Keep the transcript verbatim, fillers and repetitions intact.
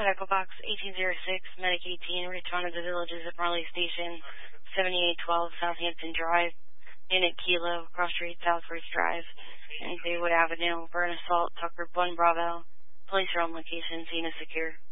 Echo Box eighteen oh six, Medic eighteen, return to the villages at Marley Station, seventy-eight twelve Southampton Drive, Unit Kilo, Cross Street, Southbridge Drive, and Baywood Avenue, Burn Assault, Tucker, one Bravo. Police are on location, scene is secure.